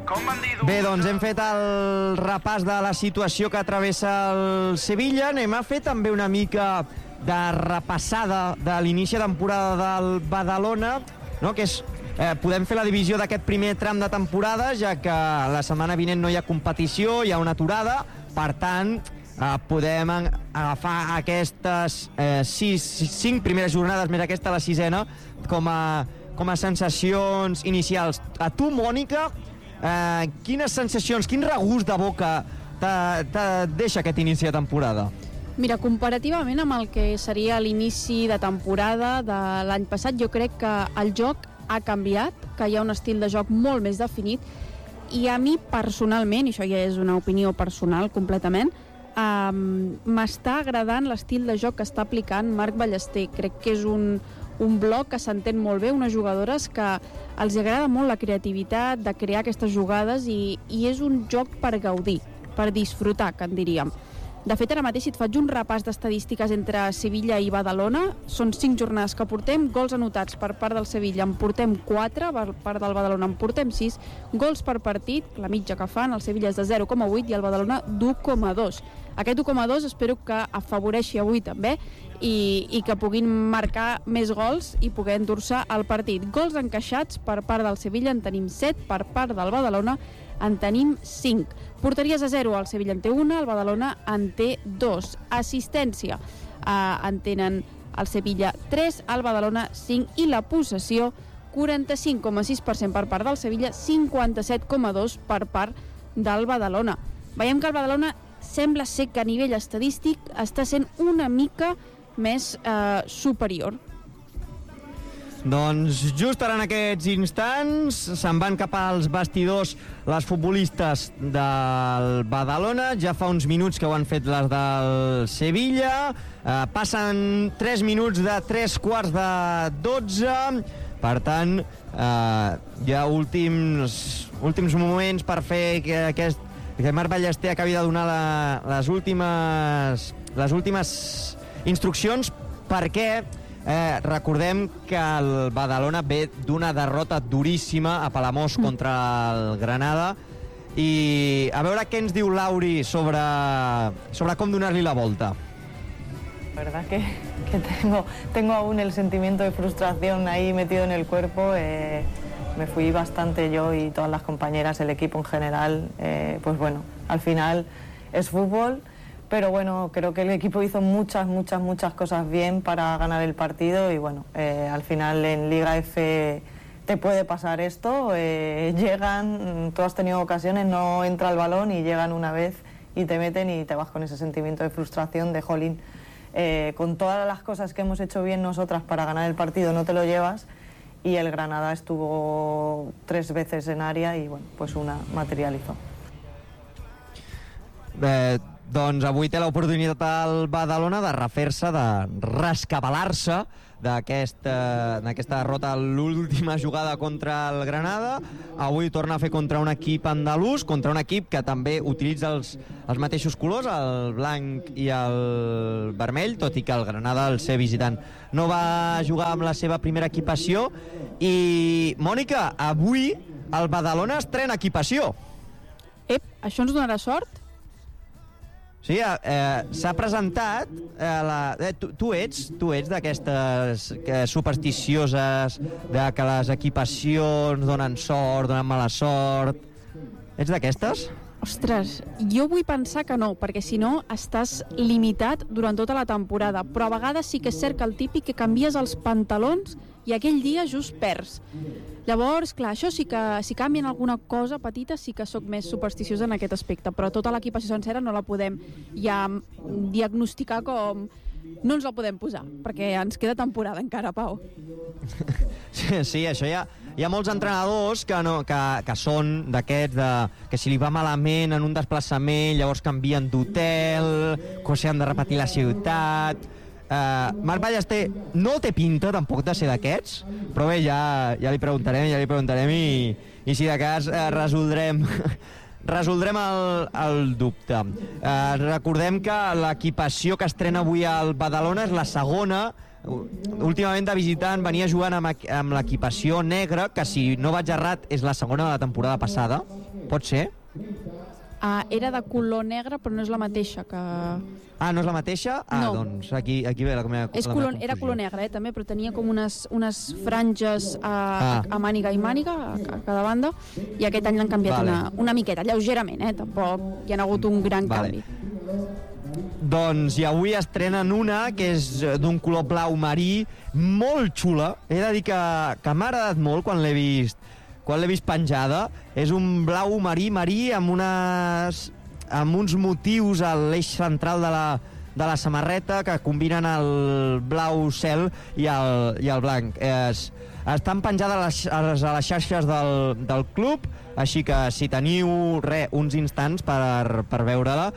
Bé, doncs hem fet el repàs de la situació que travessa el Sevilla. Anem a fer també una mica de repassada de l'inici de temporada del Badalona, no? Que és, podem fer la divisió d'aquest primer tram de temporada, ja que la setmana vinent no hi ha competició, hi ha una aturada, per tant podem agafar aquestes 5 primeres jornades, més aquesta la sisena, com a sensacions inicials. A tu, Mònica, quines sensacions, quin regust de boca te deixa aquest inici de temporada? Mira, comparativament amb el que seria l'inici de temporada de l'any passat, jo crec que el joc ha canviat, que hi ha un estil de joc molt més definit, i a mi personalment, i això ja és una opinió personal completament, m'està agradant l'estil de joc que està aplicant Marc Ballester. Crec que és un bloc que s'entén molt bé, unes jugadores que els agrada molt la creativitat de crear aquestes jugades i és un joc per gaudir, per disfrutar, que en diríem. De fet, ara mateix, si et faig un repàs d'estadístiques entre Sevilla i Badalona, són 5 jornades que portem, gols anotats per part del Sevilla en portem 4, per part del Badalona en portem 6, gols per partit, la mitja que fan, el Sevilla és de 0,8 i el Badalona d'1,2. Aquest 1,2 espero que afavoreixi avui també i que puguin marcar més gols i poder endur-se el partit. Gols encaixats per part del Sevilla en tenim 7, per part del Badalona en tenim 5. Porteries a 0, el Sevilla en té 1, el Badalona en té 2. Assistència en tenen el Sevilla 3, el Badalona 5 i la possessió 45,6% per part del Sevilla, 57,2% per part del Badalona. Veiem que el Badalona sembla ser que a nivell estadístic està sent una mica més superior. Doncs just ara en aquests instants se'n van cap als vestidors les futbolistes del Badalona. Ja fa uns minuts que ho han fet les del Sevilla. Passen 3 minuts de 3:15. Per tant, hi ha últims moments per fer que Marc Ballester acabi de donar les últimes instruccions, perquè recordem que el Badalona ve d'una derrota duríssima a Palamós contra el Granada, i a veure què ens diu Lauri sobre com donar-li la volta. La verdad que tengo aún el sentimiento de frustración ahí metido en el cuerpo. Me fui bastante yo y todas las compañeras, el equipo en general. Pues bueno, al final es fútbol. Pero bueno, creo que el equipo hizo muchas cosas bien para ganar el partido y bueno, al final en Liga F te puede pasar esto, llegan, tú has tenido ocasiones, no entra el balón y llegan una vez y te meten y te vas con ese sentimiento de frustración, de jolín, con todas las cosas que hemos hecho bien nosotras para ganar el partido no te lo llevas, y el Granada estuvo 3 veces en área y bueno, pues una materializó. Doncs avui té l'oportunitat al Badalona de refer-se, de rescabalar-se d'aquesta derrota a l'última jugada contra el Granada. Avui torna a fer contra un equip andalús, contra un equip que també utilitza els mateixos colors, el blanc i el vermell, tot i que el Granada, al ser visitant, no va jugar amb la seva primera equipació. I, Mònica, avui el Badalona estrena equipació. Això ens donarà sort? Sí, s'ha presentat... Tu ets d'aquestes supersticioses, de que les equipacions donen sort, donen mala sort... Ets d'aquestes? Ostres, jo vull pensar que no, perquè si no estàs limitat durant tota la temporada, però a vegades sí que és cert que el típic que canvies els pantalons i aquell dia just perds. Llavors, clar, això sí que si canvien alguna cosa petita sí que sóc més supersticiosa en aquest aspecte, però tota l'equipació sencera no la podem ja diagnosticar com... No ens la podem posar, perquè ens queda temporada encara, Pau. Sí, això hi ha molts entrenadors que són d'aquests, que si li va malament en un desplaçament, llavors canvien d'hotel, que s'han de repetir la ciutat... Marc Ballester no té pinta tampoc de ser d'aquests, però bé, ja li preguntarem i si de cas resoldrem el dubte. Recordem que l'equipació que estrena avui al Badalona és la segona últimament de visitant venia jugant amb l'equipació negra, que si no vaig errat és la segona de la temporada passada. Pot ser? Era de color negre, però no és la mateixa que... No és la mateixa? No. Doncs aquí ve la meva confusió. Era color negre, també, però tenia com unes franges a màniga i màniga, a cada banda, i aquest any l'han canviat una miqueta, lleugerament, tampoc hi ha hagut un gran canvi. Doncs i avui estrenen una que és d'un color blau marí, molt xula. He de dir que m'ha agradat molt quan l'he vist penjada. És un blau marí amb uns motius a l'eix central de la samarreta que combinen el blau cel i el blanc. Estan penjades a les xarxes del club, així que si teniu uns instants per veure-la,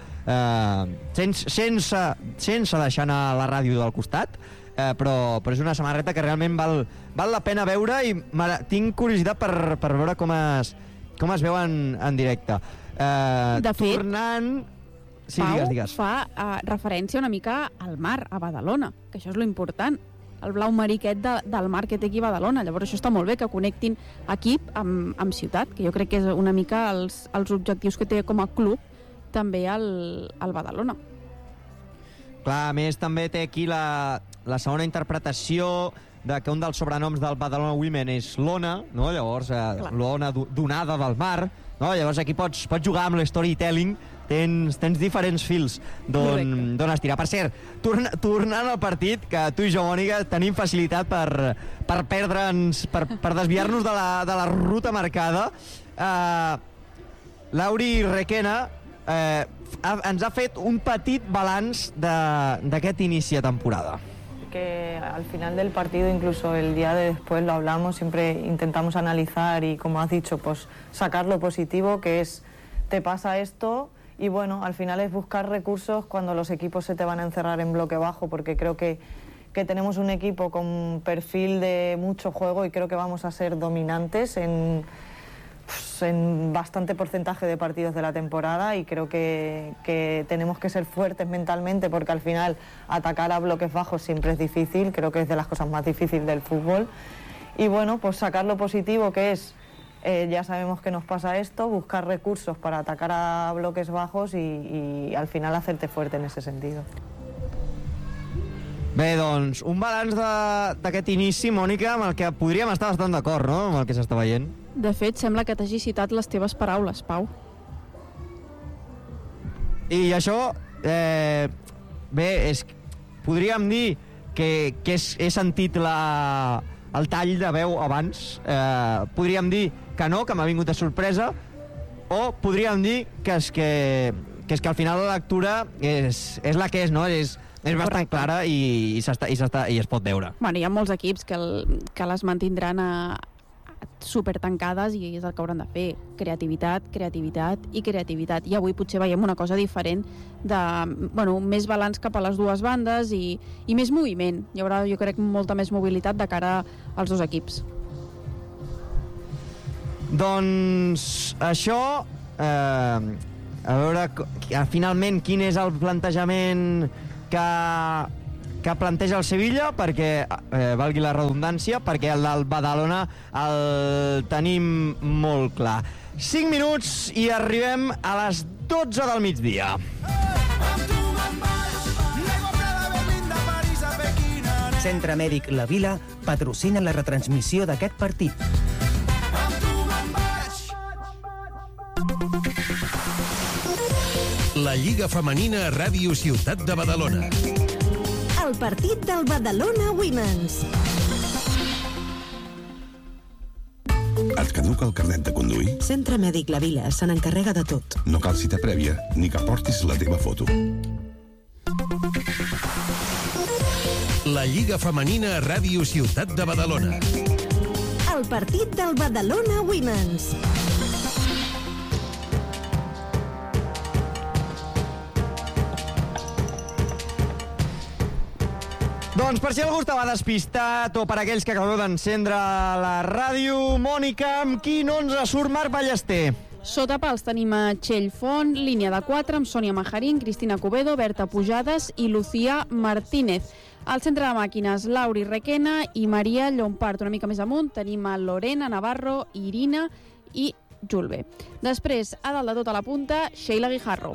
sense deixar anar la ràdio del costat, però és una samarreta que realment val la pena veure i tinc curiositat per veure com es veu en directe. De fet, tornant... Sí, Pau digues. fa referència una mica al mar, a Badalona, que això és lo important, el blau marí aquest del mar que té aquí a Badalona. Llavors això està molt bé, que connectin equip amb ciutat, que jo crec que és una mica els objectius que té com a club també el Badalona. Clar, a més també té aquí la segona interpretació de que un dels sobrenoms del Badalona Women és l'Ona, no? Llavors, l'Ona donada del mar, no? Llavors aquí pots jugar amb l'storytelling, tens diferents fils d'on estirar. Per cert, tornant al partit, que tu i jo, Mònica, tenim facilitat per perdre'ns, per desviar-nos de la ruta marcada. Lauri Requena ens ha fet un petit balanç d'aquest inici de temporada. Que al final del partido, incluso el día de después lo hablamos, siempre intentamos analizar y, como has dicho, pues sacar lo positivo, que es, te pasa esto, y bueno, al final es buscar recursos cuando los equipos se te van a encerrar en bloque bajo, porque creo que tenemos un equipo con perfil de mucho juego y creo que vamos a ser dominantes en bastante porcentaje de partidos de la temporada, y creo que tenemos que ser fuertes mentalmente, porque al final atacar a bloques bajos siempre es difícil, creo que es de las cosas más difíciles del fútbol. Y bueno, pues sacar lo positivo, que es, ya sabemos que nos pasa esto, buscar recursos para atacar a bloques bajos y al final hacerte fuerte en ese sentido. Bé, doncs, un balanç d'aquest inici, Mònica, amb el que podríem estar bastant d'acord, no?, amb el que s'està veient. De fet, sembla que t'hagi citat les teves paraules, Pau. I això, podríem dir que he sentit el tall de veu abans. Podríem dir que no, que m'ha vingut de sorpresa, o podríem dir que al final la lectura és la que és, no? És bastant clara i es pot veure. Bueno, hi ha molts equips que les mantindran super tancades i és el que hauran de fer. Creativitat. I avui potser veiem una cosa diferent més balanç cap a les dues bandes i més moviment. Hi haurà, jo crec, molta més mobilitat de cara als dos equips. Doncs això, a veure finalment quin és el plantejament que planteja el Sevilla, perquè valgui la redundància, perquè el del Badalona el tenim molt clar. 5 minuts i arribem a les 12 del migdia. Centre Mèdic La Vila patrocina la retransmissió d'aquest partit. La Lliga Femenina a Ràdio Ciutat de Badalona. El partit del Badalona Women's. Et caduca el carnet de conduir? Centre Mèdic La Vila se n'encarrega de tot. No cal cita prèvia, ni que portis la teva foto. La Lliga Femenina a Ràdio Ciutat de Badalona. El partit del Badalona Women's. Doncs per si algú estava despistat o per aquells que acabeu d'encendre la ràdio, Mònica, amb qui no ens surt Marc Ballester? Sota pals tenim a Txell Font, línia de 4, amb Sònia Majarín, Cristina Cubedo, Berta Pujades i Lucía Martínez. Al centre de màquines, Lauri Requena i Maria Llompart. Una mica més amunt tenim a Lorena, Navarro, Irina i Julbe. Després, a dalt de tota la punta, Sheila Guijarro.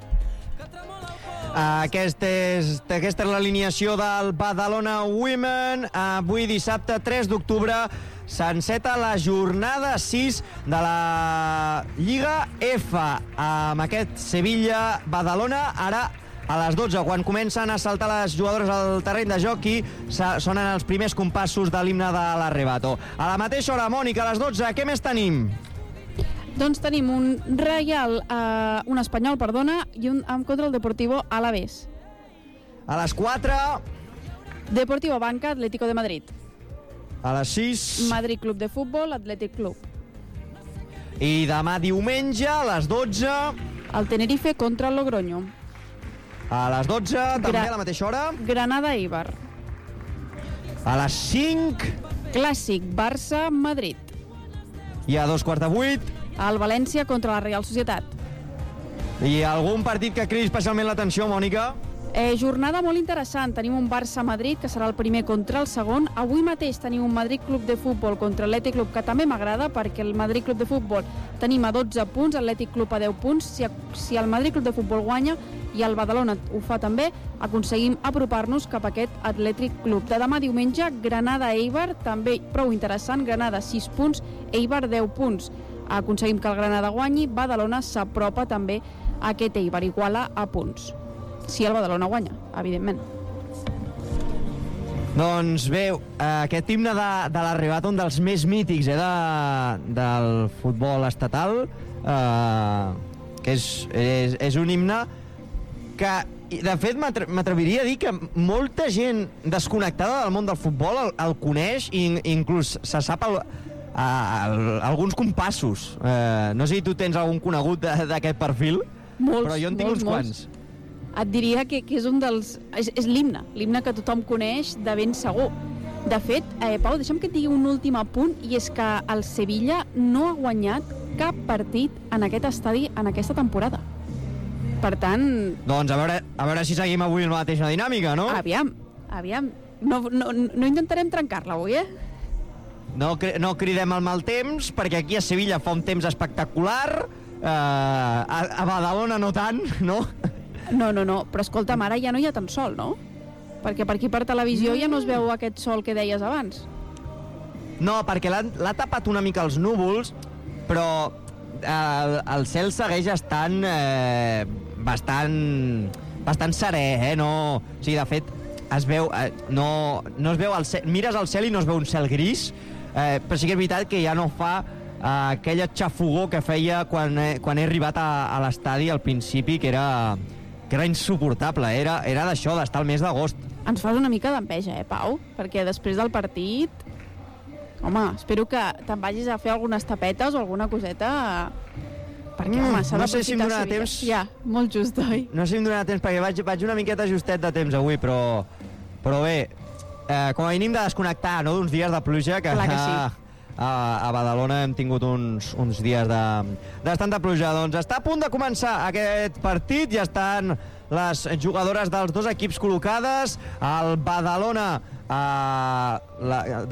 Aquesta és l'alineació del Badalona Women. Avui dissabte 3 d'octubre s'enceta la jornada 6 de la Lliga F amb aquest Sevilla-Badalona ara a les 12, quan comencen a saltar les jugadores al terreny de joc i sonen els primers compassos de l'himne de l'Arrebato. A la mateixa hora, Mònica, a les 12, què més tenim? Doncs tenim un espanyol, i un en contra el Deportivo Alavés. A les 4... Deportivo Banca, Atlético de Madrid. A les 6... Madrid Club de Futbol, Athletic Club. I demà diumenge, a les 12... El Tenerife contra el Logroño. A les 12, també a la mateixa hora... Granada-Eibar. A les 5... Clàssic Barça-Madrid. I a 7:45... El València contra la Real Societat. I algun partit que cridi especialment l'atenció, Mònica? Jornada molt interessant. Tenim un Barça-Madrid, que serà el primer contra el segon. Avui mateix tenim un Madrid Club de Futbol contra l'Atlètic Club, que també m'agrada, perquè el Madrid Club de Futbol tenim a 12 punts, l'Atlètic Club a 10 punts. Si el Madrid Club de Futbol guanya i el Badalona ho fa també, aconseguim apropar-nos cap a aquest Atlètic Club. De demà diumenge, Granada-Eibar, també prou interessant. Granada 6 punts, Eibar 10 punts. Aconseguim que el Granada guanyi, Badalona s'apropa també a aquest Eibar, iguala a punts. Si el Badalona guanya, evidentment. Doncs bé, aquest himne de l'Arrebato, un dels més mítics del futbol estatal, que és un himne que, de fet, m'atreviria a dir que molta gent desconnectada del món del futbol el coneix i inclús se sap alguns compassos. No sé si tu tens algun conegut d'aquest perfil, però jo en tinc uns quants. Et diria que és un dels... És l'himne que tothom coneix de ben segur. De fet, Pau, deixa'm que et digui un últim apunt, i és que el Sevilla no ha guanyat cap partit en aquest estadi en aquesta temporada. Per tant... Doncs a veure si seguim avui la mateixa dinàmica, no? Aviam. No intentarem trencar-la avui, No cridem el mal temps, perquè aquí a Sevilla fa un temps espectacular, a Badalona no tant, no? No, però escolta'm, ara ja no hi ha tant sol, no? Perquè per aquí per televisió ja no es veu aquest sol que deies abans. No, perquè l'ha tapat una mica els núvols, però el cel segueix estant bastant serè, no? O sigui, de fet, es veu, no es veu el cel, mires al cel i no es veu un cel gris, però sí que és veritat que ja no fa aquella xafogó que feia quan he arribat a l'estadi al principi, que era insuportable, era d'això, d'estar al mes d'agost. Ens fas una mica d'enveja, Pau? Perquè després del partit... Home, espero que te'n vagis a fer algunes tapetes o alguna coseta... Perquè, home, s'ha no sé si em d'aprofitar donarà temps. Ja, molt just, oi? No sé si em donarà temps, perquè vaig una miqueta justet de temps avui, però bé, com a mínim de desconnectar, no?, d'uns dies de pluja, que sí. A Badalona hem tingut uns dies de tanta pluja. Doncs està a punt de començar aquest partit, ja estan les jugadores dels dos equips col·locades, el Badalona